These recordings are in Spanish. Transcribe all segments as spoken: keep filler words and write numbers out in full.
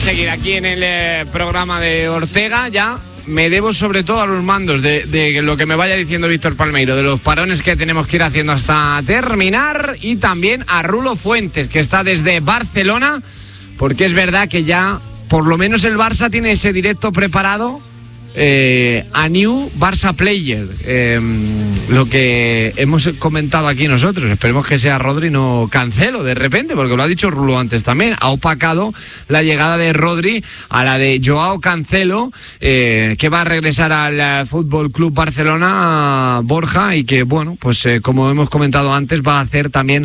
seguir aquí en el eh, programa de Ortega. Ya me debo sobre todo a los mandos de, de lo que me vaya diciendo Víctor Palmeiro, de los parones que tenemos que ir haciendo hasta terminar, y también a Rulo Fuentes, que está desde Barcelona, porque es verdad que ya por lo menos el Barça tiene ese directo preparado. Eh, a New Barça Player, eh, lo que hemos comentado aquí nosotros. Esperemos que sea Rodri, no Cancelo de repente, porque lo ha dicho Rulo antes también. Ha opacado la llegada de Rodri a la de Joao Cancelo, eh, que va a regresar al Fútbol Club Barcelona, Borja, y que, bueno, pues eh, como hemos comentado antes, va a hacer también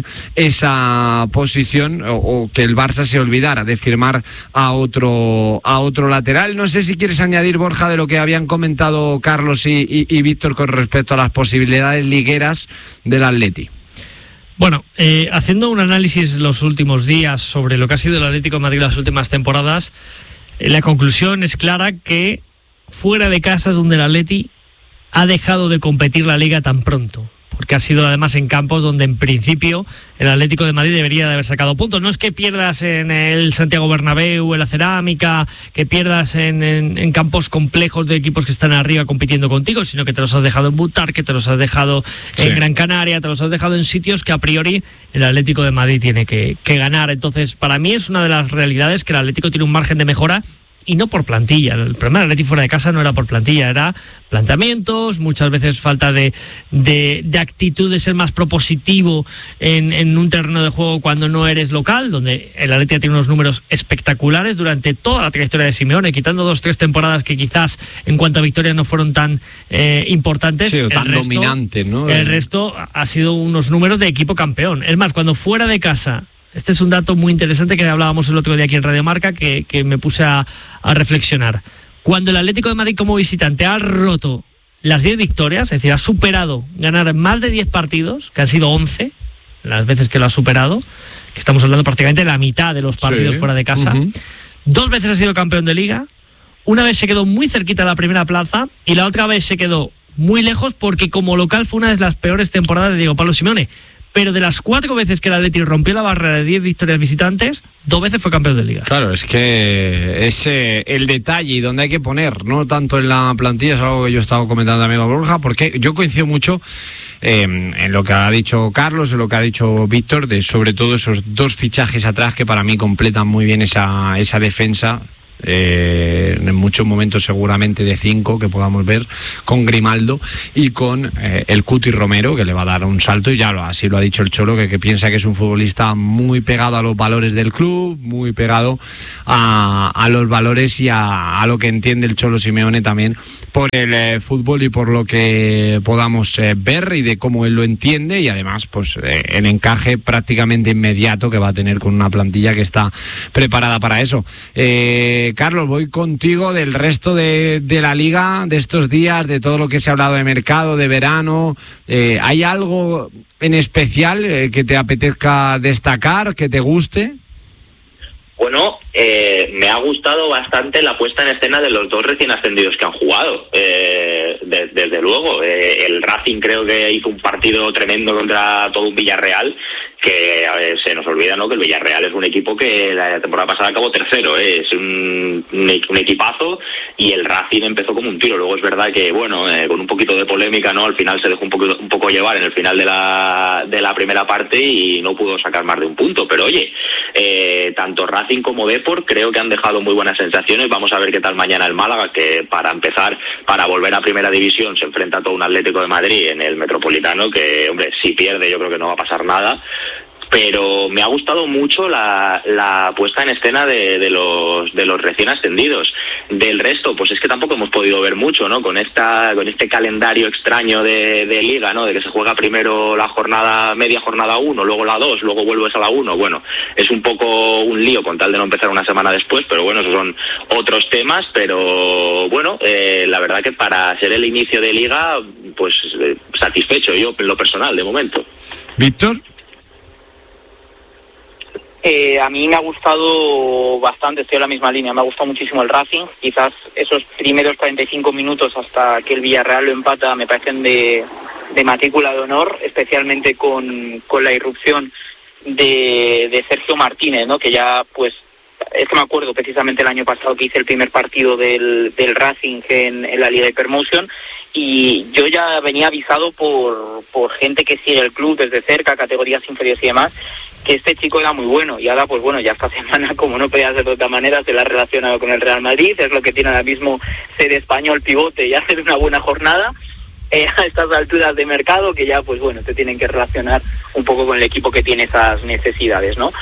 esa posición, o, o que el Barça se olvidara de firmar a otro, a otro lateral. No sé si quieres añadir, Borja, de lo que habían comentado Carlos y, y, y Víctor con respecto a las posibilidades ligueras del Atleti. Bueno, eh, haciendo un análisis los últimos días sobre lo que ha sido el Atlético de Madrid las últimas temporadas, eh, la conclusión es clara, que fuera de casa es donde el Atleti ha dejado de competir la Liga tan pronto, porque ha sido además en campos donde en principio el Atlético de Madrid debería de haber sacado puntos. No es que pierdas en el Santiago Bernabéu, en la Cerámica, que pierdas en, en, en campos complejos de equipos que están arriba compitiendo contigo, sino que te los has dejado en Butar, que te los has dejado sí. en Gran Canaria, te los has dejado en sitios que a priori el Atlético de Madrid tiene que, que ganar. Entonces, para mí es una de las realidades que el Atlético tiene un margen de mejora, y no por plantilla. El problema del Atlético fuera de casa no era por plantilla, era planteamientos, muchas veces falta de, de, de actitud de ser más propositivo en, en un terreno de juego cuando no eres local, donde el Atlético tiene unos números espectaculares durante toda la trayectoria de Simeone, quitando dos, tres temporadas que quizás en cuanto a victorias no fueron tan eh, importantes. Sí, o tan resto, dominantes, ¿no? El resto ha sido unos números de equipo campeón. Es más, cuando fuera de casa... Este es un dato muy interesante que hablábamos el otro día aquí en Radio Marca, que, que me puse a, a reflexionar. Cuando el Atlético de Madrid como visitante ha roto las diez victorias, es decir, ha superado ganar más de diez partidos, que han sido once, las veces que lo ha superado, que estamos hablando prácticamente de la mitad de los partidos sí. fuera de casa, uh-huh. dos veces ha sido campeón de Liga, una vez se quedó muy cerquita de la primera plaza y la otra vez se quedó muy lejos porque como local fue una de las peores temporadas de Diego Pablo Simeone. Pero de las cuatro veces que el Atlético rompió la barrera de diez victorias visitantes, dos veces fue campeón de Liga. Claro, es que es eh, el detalle y donde hay que poner, no tanto en la plantilla, es algo que yo he estado comentando también con Borja, porque yo coincido mucho eh, en lo que ha dicho Carlos, en lo que ha dicho Víctor, de sobre todo esos dos fichajes atrás que para mí completan muy bien esa, esa defensa. Eh, en muchos momentos seguramente de cinco que podamos ver, con Grimaldo y con eh, el Cuti Romero, que le va a dar un salto, y ya lo, así lo ha dicho el Cholo, que, que piensa que es un futbolista muy pegado a los valores del club, muy pegado a, a los valores y a, a lo que entiende el Cholo Simeone también por el eh, fútbol y por lo que podamos eh, ver y de cómo él lo entiende, y además pues eh, el encaje prácticamente inmediato que va a tener con una plantilla que está preparada para eso. eh, Carlos, voy contigo del resto de, de la Liga, de estos días, de todo lo que se ha hablado de mercado, de verano. Eh, ¿hay algo en especial eh, que te apetezca destacar, que te guste? Bueno, eh, me ha gustado bastante la puesta en escena de los dos recién ascendidos que han jugado, eh, de, desde luego. Eh, el Racing creo que hizo un partido tremendo contra todo un Villarreal, que a ver, se nos olvida, ¿no?, que el Villarreal es un equipo que la temporada pasada acabó tercero, ¿eh? Es un, un equipazo, y el Racing empezó como un tiro. Luego es verdad que, bueno, eh, con un poquito de polémica, ¿no?, al final se dejó un poco, un poco llevar en el final de la, de la primera parte y no pudo sacar más de un punto. Pero oye, eh, tanto Racing como Depor creo que han dejado muy buenas sensaciones. Vamos a ver qué tal mañana el Málaga, que para empezar, para volver a Primera División, se enfrenta a todo un Atlético de Madrid en el Metropolitano, que, hombre, si pierde yo creo que no va a pasar nada. Pero me ha gustado mucho la, la puesta en escena de, de los de los recién ascendidos. Del resto, pues es que tampoco hemos podido ver mucho, ¿no? Con esta con este calendario extraño de, de Liga, ¿no? De que se juega primero la jornada, media jornada uno, luego la dos, luego vuelves a la uno. Bueno, es un poco un lío con tal de no empezar una semana después, pero bueno, esos son otros temas. Pero bueno, eh, la verdad que para ser el inicio de Liga, pues eh, satisfecho yo en lo personal, de momento. Víctor. Eh, a mí me ha gustado bastante, estoy en la misma línea, me ha gustado muchísimo el Racing. Quizás esos primeros cuarenta y cinco minutos hasta que el Villarreal lo empata me parecen de, de matrícula de honor, especialmente con, con la irrupción de, de Sergio Martínez, ¿no?, que ya pues es que me acuerdo precisamente el año pasado que hice el primer partido del, del Racing en, en la Liga Hypermotion, y yo ya venía avisado por, por gente que sigue el club desde cerca, categorías inferiores y demás, que este chico era muy bueno, y ahora pues bueno, ya esta semana, como no podía ser de otra manera, se la ha relacionado con el Real Madrid, es lo que tiene ahora mismo ser español, pivote y hacer una buena jornada eh, a estas alturas de mercado, que ya pues bueno, te tienen que relacionar un poco con el equipo que tiene esas necesidades, ¿no?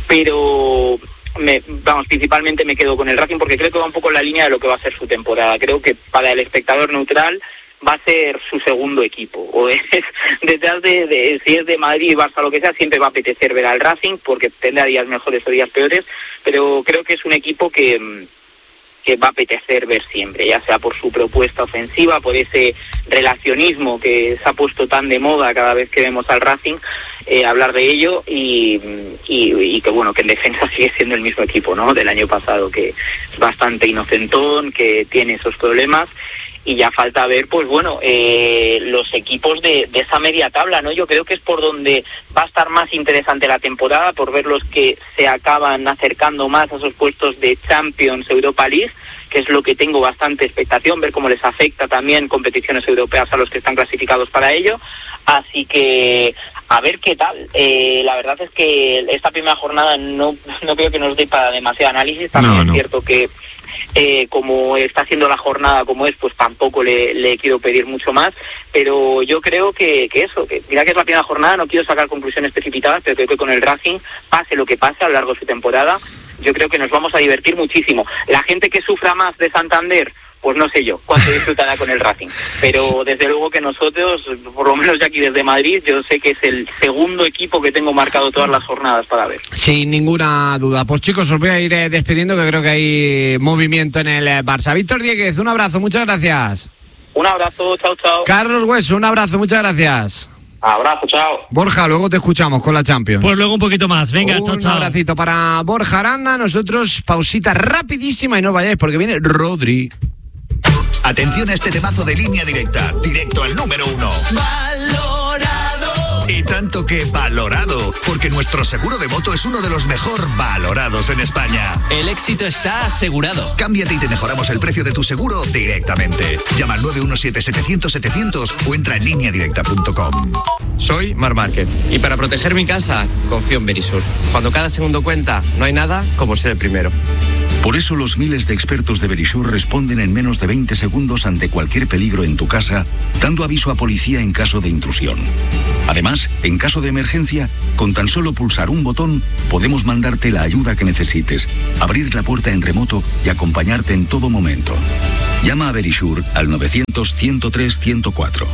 Pero me, vamos, principalmente me quedo con el Racing porque creo que va un poco en la línea de lo que va a ser su temporada. Creo que para el espectador neutral va a ser su segundo equipo, o es detrás de, de si es de Madrid, Barça, lo que sea, siempre va a apetecer ver al Racing porque tendrá días mejores o días peores, pero creo que es un equipo que que va a apetecer ver siempre, ya sea por su propuesta ofensiva, por ese relacionismo que se ha puesto tan de moda cada vez que vemos al Racing, eh, hablar de ello, y, y, y que bueno, que en defensa sigue siendo el mismo equipo, ¿no?, del año pasado, que es bastante inocentón, que tiene esos problemas, y ya falta ver, pues bueno, eh, los equipos de, de esa media tabla, ¿no? Yo creo que es por donde va a estar más interesante la temporada, por ver los que se acaban acercando más a esos puestos de Champions, Europa League, que es lo que tengo bastante expectación, ver cómo les afecta también competiciones europeas a los que están clasificados para ello. Así que a ver qué tal. Eh, la verdad es que esta primera jornada no, no creo que nos dé para demasiado análisis. También no, no. Es cierto que Eh, como está haciendo la jornada como es, pues tampoco le, le quiero pedir mucho más, pero yo creo que, que eso, que mira que es la primera jornada, no quiero sacar conclusiones precipitadas, pero creo que con el Racing, pase lo que pase a lo largo de su temporada, yo creo que nos vamos a divertir muchísimo. La gente que sufra más de Santander, pues no sé yo cuánto disfrutará con el Racing, pero desde luego que nosotros, por lo menos ya aquí desde Madrid, yo sé que es el segundo equipo que tengo marcado todas las jornadas para ver. Sin ninguna duda. Pues chicos, os voy a ir eh, despidiendo, que creo que hay movimiento en el eh, Barça. Víctor Dieguez, un abrazo, muchas gracias. Un abrazo, chao, chao. Carlos Hueso, un abrazo, muchas gracias. Abrazo, chao. Borja, luego te escuchamos con la Champions. Pues luego un poquito más, venga, un chao, chao. Un abracito para Borja Aranda, nosotros pausita rapidísima y no vayáis porque viene Rodri. Atención a este temazo de Línea Directa, directo al número uno. Valorado. Y tanto que valorado, porque nuestro seguro de moto es uno de los mejor valorados en España. El éxito está asegurado. Cámbiate y te mejoramos el precio de tu seguro directamente. Llama al nueve uno siete, setecientos, setecientos o entra en línea directa punto com. Soy Mar Márquez y para proteger mi casa confío en Verisur. Cuando cada segundo cuenta, no hay nada como ser el primero. Por eso los miles de expertos de Verisur responden en menos de veinte segundos ante cualquier peligro en tu casa, dando aviso a policía en caso de intrusión. Además, en caso de emergencia, con tan solo pulsar un botón, podemos mandarte la ayuda que necesites, abrir la puerta en remoto y acompañarte en todo momento. Llama a Verisur al novecientos, ciento tres, ciento cuatro.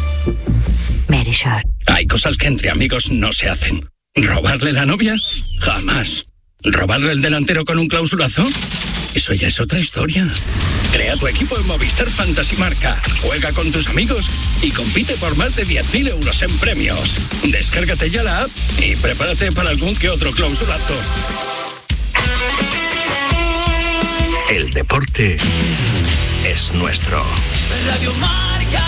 Verisur. Hay cosas que entre amigos no se hacen. ¿Robarle la novia? Jamás. ¿Robarle el delantero con un clausulazo? Eso ya es otra historia. Crea tu equipo en Movistar Fantasy Marca. Juega con tus amigos y compite por más de diez mil euros en premios. Descárgate ya la app y prepárate para algún que otro clausulazo. El deporte es nuestro. Radio Marca.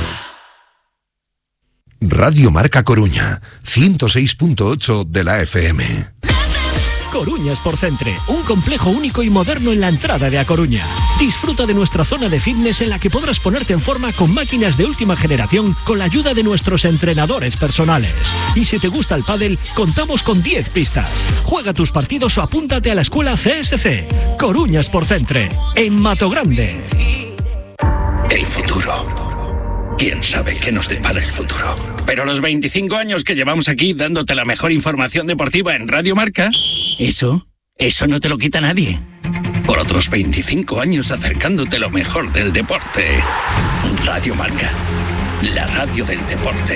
Radio Marca Coruña, ciento seis punto ocho de la F M. Coruña Sportcentre, un complejo único y moderno en la entrada de A Coruña. Disfruta de nuestra zona de fitness en la que podrás ponerte en forma con máquinas de última generación con la ayuda de nuestros entrenadores personales. Y si te gusta el pádel, contamos con diez pistas. Juega tus partidos o apúntate a la escuela C S C. Coruña Sportcentre, en Mato Grande. El futuro. ¿Quién sabe qué nos depara el futuro? Pero los veinticinco años que llevamos aquí dándote la mejor información deportiva en Radio Marca, eso, eso no te lo quita nadie. Por otros veinticinco años acercándote lo mejor del deporte. Radio Marca, la radio del deporte.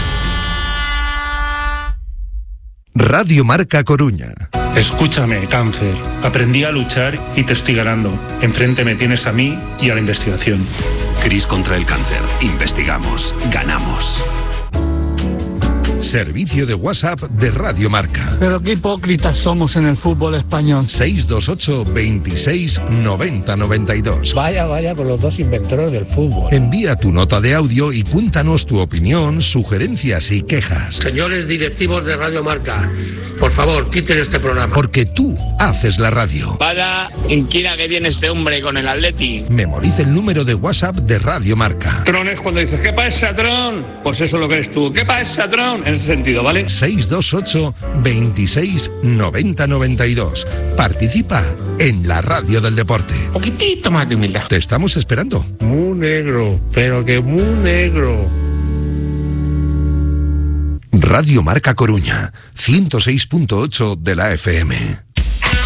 Radio Marca Coruña. Escúchame, cáncer. Aprendí a luchar y te estoy ganando. Enfrente me tienes a mí y a la investigación. CRIS contra el cáncer. Investigamos. Ganamos. Servicio de WhatsApp de Radio Marca. Pero qué hipócritas somos en el fútbol español. seis dos ocho, veintiséis, noventa, noventa y dos. Vaya, vaya con los dos inventores del fútbol. Envía tu nota de audio y cuéntanos tu opinión, sugerencias y quejas. Señores directivos de Radio Marca, por favor, quiten este programa. Porque tú haces la radio. Vaya inquina que viene este hombre con el Atleti. Memoriza el número de WhatsApp de Radio Marca. Tron es cuando dices, ¿qué pasa, Tron? Pues eso es lo que eres tú. ¿Qué pasa, Tron? En ese sentido, ¿vale? seis dos ocho, veintiséis, noventa, noventa y dos. Participa en la radio del deporte. Un poquitito más de humildad. Te estamos esperando. Muy negro, pero que muy negro. Radio Marca Coruña, ciento seis punto ocho de la F M.